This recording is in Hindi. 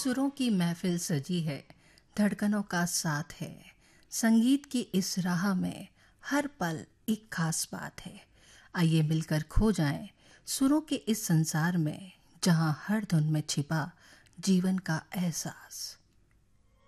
सुरों की महफिल सजी है, धड़कनों का साथ है। संगीत की इस राह में हर पल एक खास बात है। आइए मिलकर खो जाएं सुरों के इस संसार में, जहां हर धुन में छिपा जीवन का एहसास।